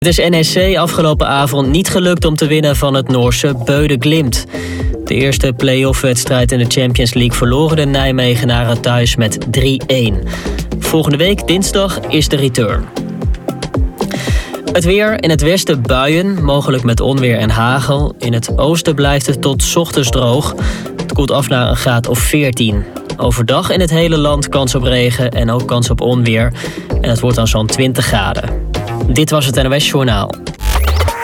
Het is NEC afgelopen avond niet gelukt om te winnen van het Noorse Bøde Glimt. De eerste play-off-wedstrijd in de Champions League verloren de Nijmegenaren thuis met 3-1. Volgende week, dinsdag, is de return. Het weer: in het westen buien, mogelijk met onweer en hagel. In het oosten blijft het tot 's ochtends droog. Het koelt af naar een graad of 14. Overdag in het hele land kans op regen en ook kans op onweer. En het wordt dan zo'n 20 graden. Dit was het NOS Journaal.